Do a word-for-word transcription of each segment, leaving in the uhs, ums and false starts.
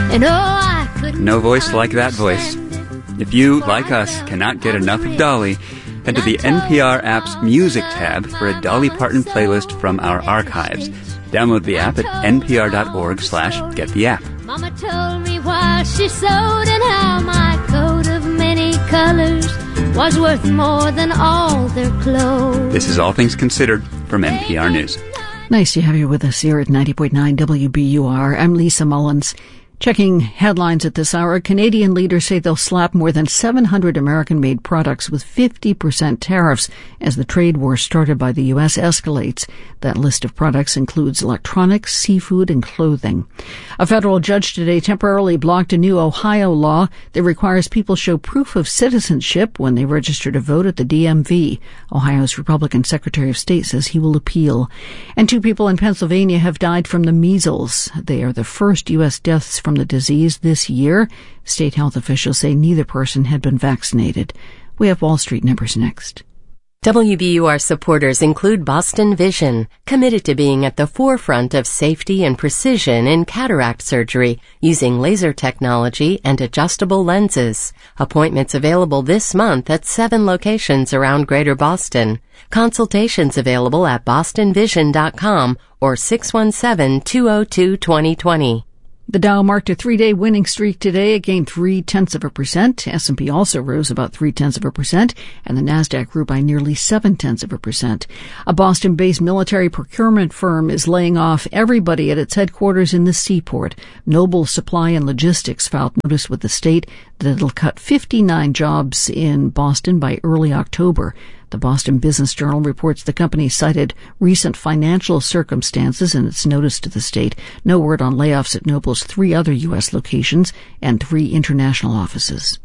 And oh, I couldn't No voice like that voice. If you, like us, cannot get enough of Dolly, head to the N P R app's Music tab for a Dolly Parton playlist from our archives. Download the app at npr.org slash get the app. Mama told me why she sewed and how my coat of many colors was worth more than all their clothes. This is All Things Considered from N P R News. Nice to have you with us here at ninety point nine W B U R. I'm Lisa Mullins. Checking headlines at this hour, Canadian leaders say they'll slap more than seven hundred American-made products with fifty percent tariffs as the trade war started by the U S escalates. That list of products includes electronics, seafood, and clothing. A federal judge today temporarily blocked a new Ohio law that requires people show proof of citizenship when they register to vote at the D M V. Ohio's Republican Secretary of State says he will appeal. And two people in Pennsylvania have died from the measles. They are the first U S deaths from the disease this year. State health officials say neither person had been vaccinated. We have Wall Street numbers next. W B U R supporters include Boston Vision, committed to being at the forefront of safety and precision in cataract surgery using laser technology and adjustable lenses. Appointments available this month at seven locations around Greater Boston. Consultations available at boston vision dot com or six one seven, two zero two, two zero two zero. The Dow marked a three-day winning streak today. It gained three-tenths of a percent. S and P also rose about three-tenths of a percent, and the Nasdaq grew by nearly seven-tenths of a percent. A Boston-based military procurement firm is laying off everybody at its headquarters in the Seaport. Noble Supply and Logistics filed notice with the state that it'll cut fifty-nine jobs in Boston by early October. The Boston Business Journal reports the company cited recent financial circumstances in its notice to the state. No word on layoffs at Noble's three other U S locations and three international offices.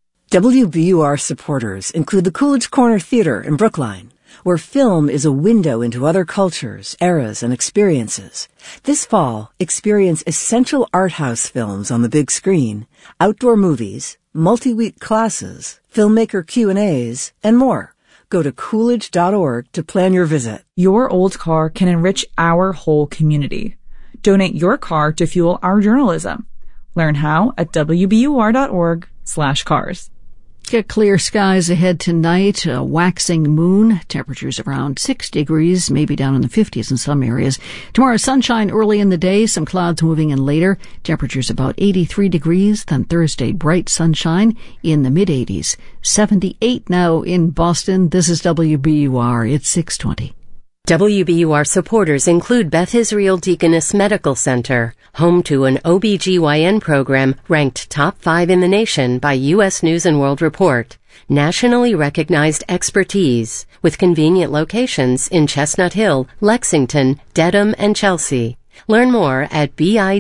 W B U R supporters include the Coolidge Corner Theater in Brookline, where film is a window into other cultures, eras, and experiences. This fall, experience essential art house films on the big screen, outdoor movies, multi-week classes, filmmaker Q and A's, and more. Go to coolidge dot org to plan your visit. Your old car can enrich our whole community. Donate your car to fuel our journalism. Learn how at w b u r dot org slash cars. Get clear skies ahead tonight, a waxing moon, temperatures around six degrees, maybe down in the fifties in some areas. Tomorrow, sunshine early in the day, some clouds moving in later, temperatures about eighty-three degrees. Then Thursday, bright sunshine in the mid-eighties. seventy-eight now in Boston. This is W B U R. It's six twenty. W B U R supporters include Beth Israel Deaconess Medical Center, home to an O B G Y N program ranked top five in the nation by U S News and World Report. Nationally recognized expertise with convenient locations in Chestnut Hill, Lexington, Dedham, and Chelsea. Learn more at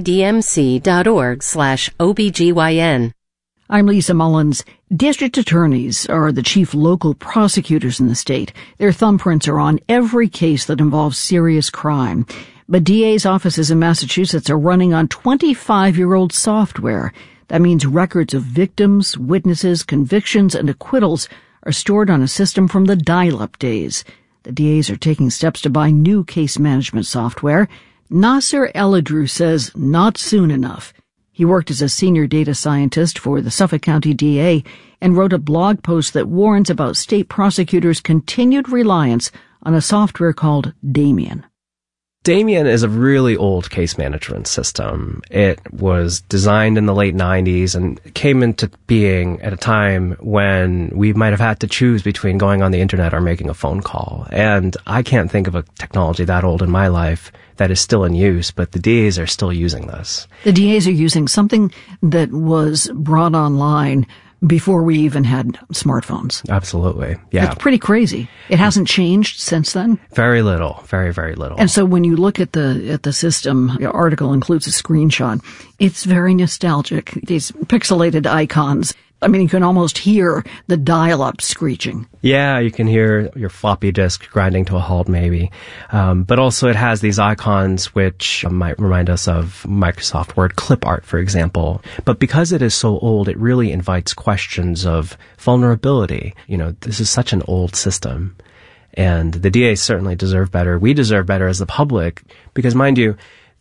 bidmc dot org slash O B G Y N. I'm Lisa Mullins. District attorneys are the chief local prosecutors in the state. Their thumbprints are on every case that involves serious crime. But D A's offices in Massachusetts are running on twenty-five-year-old software. That means records of victims, witnesses, convictions, and acquittals are stored on a system from the dial-up days. The D As are taking steps to buy new case management software. Nasser Eladru says not soon enough. He worked as a senior data scientist for the Suffolk County D A and wrote a blog post that warns about state prosecutors' continued reliance on a software called Damien. Damien is a really old case management system. It was designed in the late nineties and came into being at a time when we might have had to choose between going on the internet or making a phone call. And I can't think of a technology that old in my life that is still in use, but the D As are still using this. The D As are using something that was brought online before we even had smartphones. Absolutely. Yeah. That's pretty crazy. It hasn't changed since then? Very little. Very, very little. And so when you look at the at the system, the article includes a screenshot. It's very nostalgic. These pixelated icons. I mean, you can almost hear the dial-up screeching. Yeah, you can hear your floppy disk grinding to a halt, maybe. Um, but also it has these icons which might remind us of Microsoft Word clip art, for example. But because it is so old, it really invites questions of vulnerability. You know, this is such an old system. And the D As certainly deserve better. We deserve better as the public because, mind you,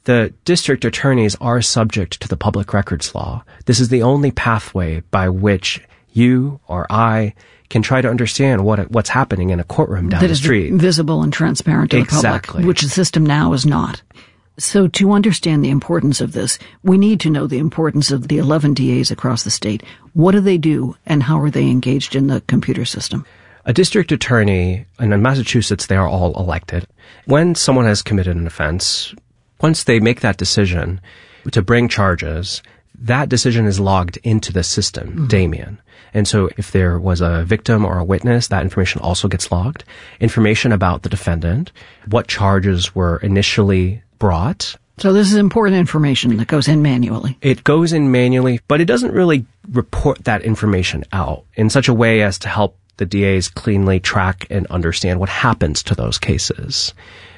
the district attorneys are subject to the public records law. This is the only pathway by which you or I can try to understand what what's happening in a courtroom down that the street. That is visible and transparent to exactly. the public, which the system now is not. So to understand the importance of this, we need to know the importance of the eleven D As across the state. What do they do, and how are they engaged in the computer system? A district attorney, and in Massachusetts, they are all elected. When someone has committed an offense, once they make that decision to bring charges, that decision is logged into the system, mm-hmm. Damien. And so if there was a victim or a witness, that information also gets logged. Information about the defendant, what charges were initially brought. So this is important information that goes in manually. It goes in manually, but it doesn't really report that information out in such a way as to help the D As cleanly track and understand what happens to those cases.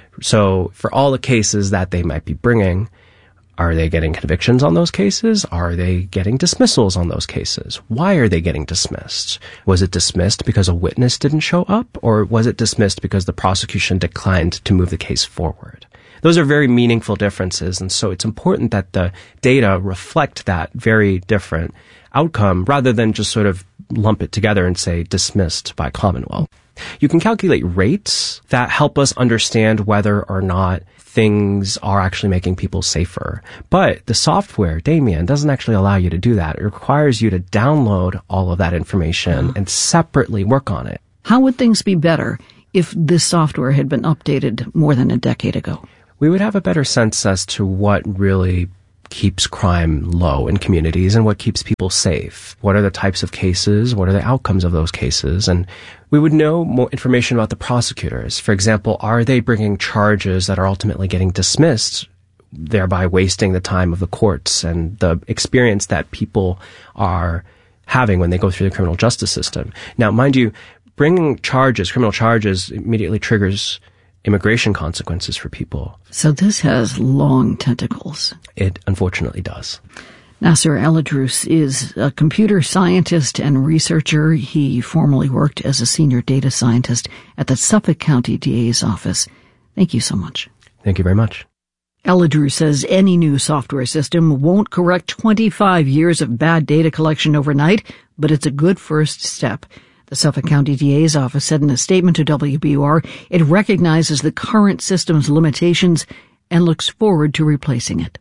So for all the cases that they might be bringing, are they getting convictions on those cases? Are they getting dismissals on those cases? Why are they getting dismissed? Was it dismissed because a witness didn't show up, or was it dismissed because the prosecution declined to move the case forward? Those are very meaningful differences, and so it's important that the data reflect that very different outcome rather than just sort of lump it together and say dismissed by Commonwealth. You can calculate rates that help us understand whether or not things are actually making people safer. But the software, Damien, doesn't actually allow you to do that. It requires you to download all of that information and separately work on it. How would things be better if this software had been updated more than a decade ago? We would have a better sense as to what really keeps crime low in communities and what keeps people safe. What are the types of cases? What are the outcomes of those cases? And we would know more information about the prosecutors. For example, are they bringing charges that are ultimately getting dismissed, thereby wasting the time of the courts and the experience that people are having when they go through the criminal justice system? Now, mind you, bringing charges, criminal charges, immediately triggers immigration consequences for people. So this has long tentacles. It unfortunately does. Nasser Al-Adrous is a computer scientist and researcher. He formerly worked as a senior data scientist at the Suffolk County D A's office. Thank you so much. Thank you very much. Al-Adrous says any new software system won't correct twenty-five years of bad data collection overnight, but it's a good first step. The Suffolk County D A's office said in a statement to W B U R it recognizes the current system's limitations and looks forward to replacing it.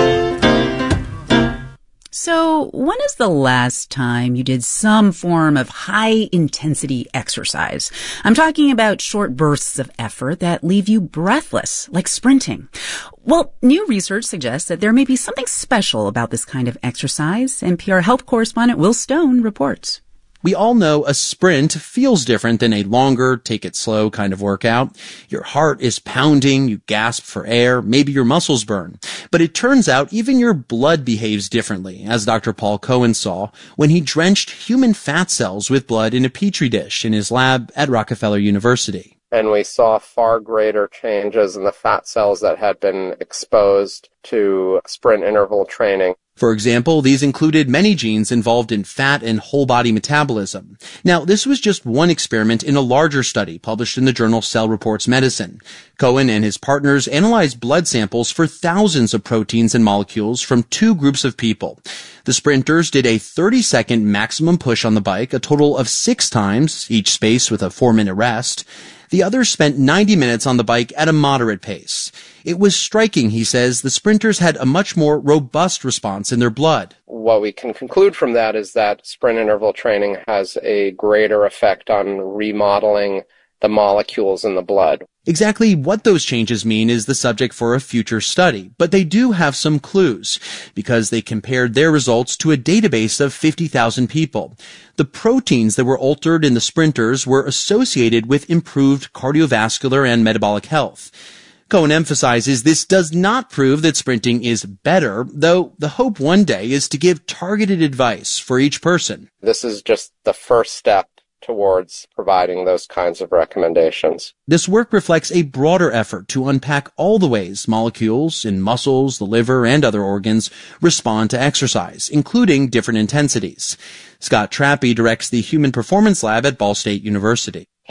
So, when is the last time you did some form of high-intensity exercise? I'm talking about short bursts of effort that leave you breathless, like sprinting. Well, new research suggests that there may be something special about this kind of exercise. N P R health correspondent Will Stone reports. We all know a sprint feels different than a longer, take it slow kind of workout. Your heart is pounding, you gasp for air, maybe your muscles burn. But it turns out even your blood behaves differently, as Doctor Paul Cohen saw when he drenched human fat cells with blood in a petri dish in his lab at Rockefeller University. And we saw far greater changes in the fat cells that had been exposed to sprint interval training. For example, these included many genes involved in fat and whole body metabolism. Now, this was just one experiment in a larger study published in the journal Cell Reports Medicine. Cohen and his partners analyzed blood samples for thousands of proteins and molecules from two groups of people. The sprinters did a thirty-second maximum push on the bike, a total of six times, each spaced with a four-minute rest. The others spent ninety minutes on the bike at a moderate pace. It was striking, he says, the sprinters had a much more robust response in their blood. What we can conclude from that is that sprint interval training has a greater effect on remodeling the molecules in the blood. Exactly what those changes mean is the subject for a future study, but they do have some clues, because they compared their results to a database of fifty thousand people. The proteins that were altered in the sprinters were associated with improved cardiovascular and metabolic health. Cohen emphasizes this does not prove that sprinting is better, though the hope one day is to give targeted advice for each person. This is just the first step towards providing those kinds of recommendations. This work reflects a broader effort to unpack all the ways molecules in muscles, the liver, and other organs respond to exercise, including different intensities. Scott Trappe directs the Human Performance Lab at Ball State University.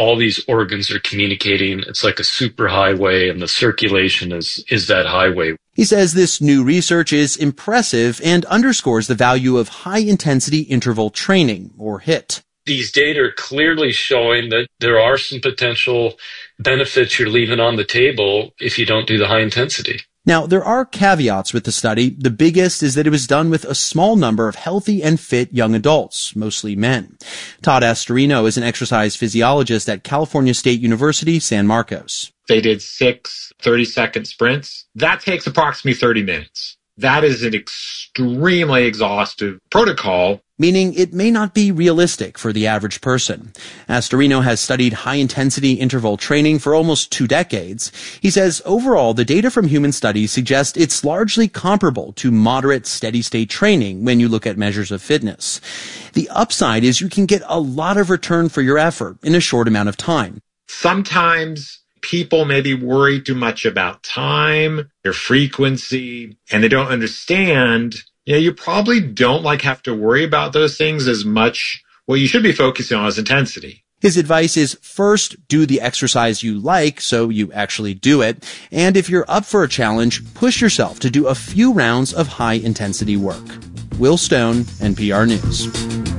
all these organs are communicating. It's like a superhighway, and the circulation is, is that highway. He says this new research is impressive and underscores the value of high-intensity interval training, or HIIT. These data are clearly showing that there are some potential benefits you're leaving on the table if you don't do the high intensity. Now, there are caveats with the study. The biggest is that it was done with a small number of healthy and fit young adults, mostly men. Todd Astorino is an exercise physiologist at California State University, San Marcos. They did six thirty-second sprints. That takes approximately thirty minutes. That is an extremely exhaustive protocol. Meaning it may not be realistic for the average person. Astorino has studied high-intensity interval training for almost two decades. He says overall, the data from human studies suggest it's largely comparable to moderate steady-state training when you look at measures of fitness. The upside is you can get a lot of return for your effort in a short amount of time. Sometimes people maybe worry too much about time, their frequency, and they don't understand. You know, you probably don't like have to worry about those things as much. What you should be focusing on is intensity. His advice is first do the exercise you like so you actually do it. And if you're up for a challenge, push yourself to do a few rounds of high intensity work. Will Stone, N P R News.